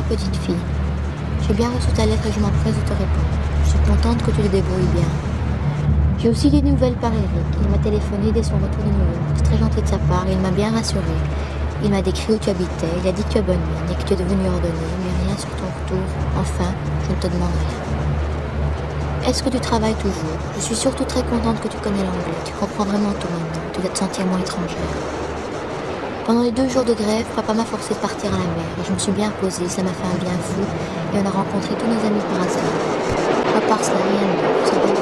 petite fille. J'ai bien reçu ta lettre et je m'empresse de te répondre. Je suis contente que tu te débrouilles bien. J'ai aussi des nouvelles par Eric. Il m'a téléphoné dès son retour de New York. C'est très gentil de sa part, il m'a bien rassurée. Il m'a décrit où tu habitais, il a dit que tu as bonne mine et que tu es devenu ordonné, mais rien sur ton retour. Enfin, je ne te demande rien. Est-ce que tu travailles toujours? Je suis surtout très contente que tu connais l'anglais. Tu comprends vraiment tout maintenant. Tu dois te sentir moins étrangère. Pendant les 2 jours de grève, papa m'a forcé de partir à la mer et je me suis bien reposée, ça m'a fait un bien fou et on a rencontré tous nos amis par hasard. À part cela, rien de neuf, c'est